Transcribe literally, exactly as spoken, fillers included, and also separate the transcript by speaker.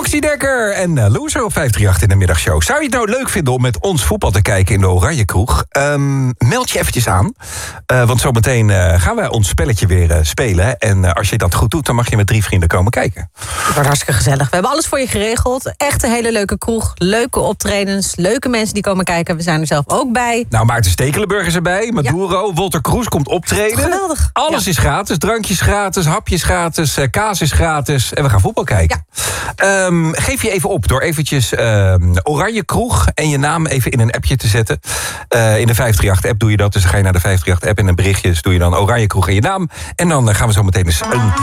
Speaker 1: Roxy Dekker en uh, Loser op vijf drie acht in de middagshow. Zou je het nou leuk vinden om met ons voetbal te kijken in de Oranje Kroeg? Um, meld je eventjes aan. Uh, want zometeen uh, gaan wij ons spelletje weer uh, spelen. En uh, als je dat goed doet, dan mag je met drie vrienden komen kijken.
Speaker 2: Het wordt hartstikke gezellig. We hebben alles voor je geregeld. Echt een hele leuke kroeg. Leuke optredens. Leuke mensen die komen kijken. We zijn er zelf ook bij.
Speaker 1: Nou, Maarten Stekelenburg is erbij. Maduro. Ja. Wolter Kroes komt optreden.
Speaker 2: Geweldig.
Speaker 1: Alles
Speaker 2: ja.
Speaker 1: is gratis. Drankjes gratis. Hapjes gratis. Uh, kaas is gratis. En we gaan voetbal kijken. Ja. Um, geef je even op door eventjes uh, Oranje Kroeg en je naam even in een appje te zetten. Uh, in de vijf drie acht app doe je dat. Dus dan ga je naar de vijf drie acht app en in berichtjes doe je dan Oranje Kroeg en je naam. En dan uh, gaan we zo meteen eens een